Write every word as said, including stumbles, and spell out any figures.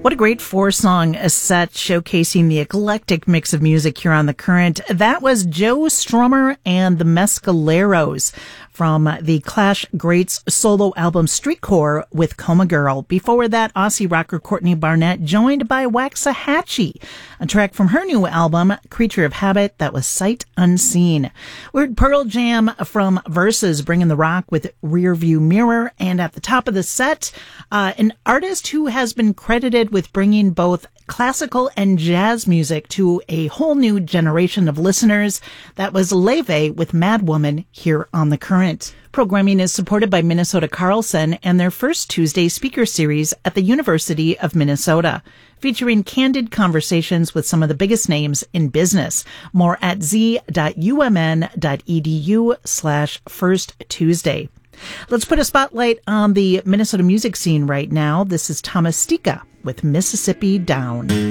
What a great four-song set showcasing the eclectic mix of music here on The Current. That was Joe Strummer and the Mescaleros from the Clash Greats solo album Streetcore with Coma Girl. Before that, Aussie rocker Courtney Barnett joined by Waxahachie, a track from her new album Creature of Habit. That was Sight Unseen. We heard Pearl Jam from Versus bringing the rock with Rearview Mirror. And at the top of the set, uh, an artist who has been credited with bringing both classical and jazz music to a whole new generation of listeners. That was Leve with Mad Woman here on The Current. Programming is supported by Minnesota Carlson and their first Tuesday speaker series at the University of Minnesota, featuring candid conversations with some of the biggest names in business. More at z.umn.edu slash first Tuesday. Let's put a spotlight on the Minnesota music scene right now. This is Thomas Stika with Mississippi Down.